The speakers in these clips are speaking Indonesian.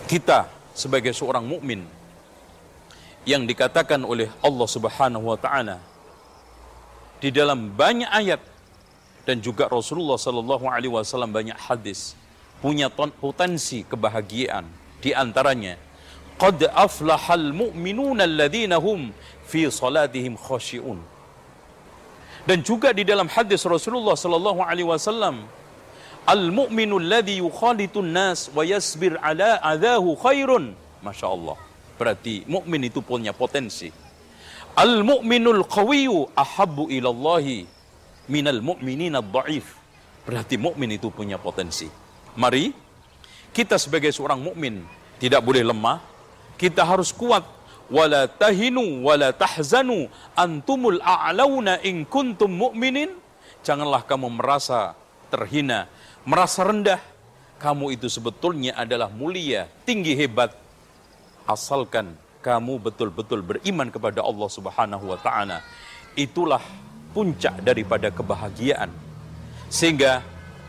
kita sebagai seorang mukmin yang dikatakan oleh Allah Subhanahu wa taala di dalam banyak ayat dan juga Rasulullah sallallahu alaihi wasallam banyak hadis punya potensi kebahagiaan. Di antaranya qad aflahal mu'minuna alladzina hum fi salatihim khashi'un. Dan juga di dalam hadis Rasulullah sallallahu alaihi wasallam, al-mu'minu alladhi yukhalitun nas wa yasbir ala adahu khairun. Masya Allah. Berarti mukmin itu punya potensi. Al-mu'minul qawiyyu ahabbu ilallahi minal mu'minina ad-dha'if. Berarti mukmin itu punya potensi. Mari kita sebagai seorang mukmin tidak boleh lemah. Kita harus kuat. Wala tahinu wala tahzanu antumul a'launa in kuntum mu'minin. Janganlah kamu merasa terhina, merasa rendah. Kamu itu sebetulnya adalah mulia, tinggi, hebat, asalkan kamu betul-betul beriman kepada Allah Subhanahu wa taala. Itulah puncak daripada kebahagiaan. Sehingga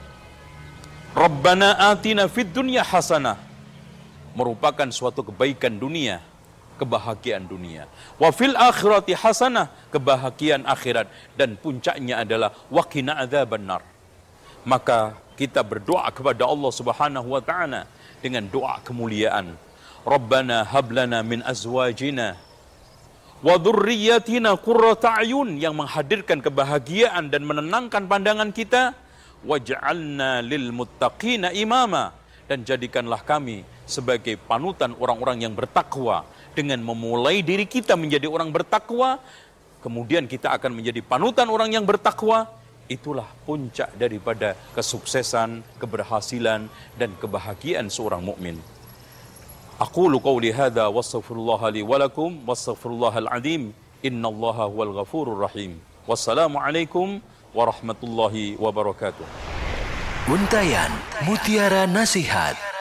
Rabbana atina fid dunya hasanah merupakan suatu kebaikan dunia, kebahagiaan dunia. Wa fil akhirati hasanah, kebahagiaan akhirat, dan puncaknya adalah waqina adzabannar. Maka kita berdoa kepada Allah Subhanahu wa taala dengan doa kemuliaan. Rabbana hab lana min azwajina wa dzurriyyatina qurrata a'yun, yang menghadirkan kebahagiaan dan menenangkan pandangan kita. Waj'alna lil muttaqina imama, dan jadikanlah kami sebagai panutan orang-orang yang bertakwa. Dengan memulai diri kita menjadi orang bertakwa, kemudian kita akan menjadi panutan orang yang bertakwa. Itulah puncak daripada kesuksesan, keberhasilan, dan kebahagiaan seorang mukmin. Aqulu qawli hadza wastaghfirullaha li wa lakum wastaghfirullahal azim innallaha huwal ghafurur rahim. Wassalamu alaikum warahmatullahi wabarakatuh. Untayan Mutiara Nasihat.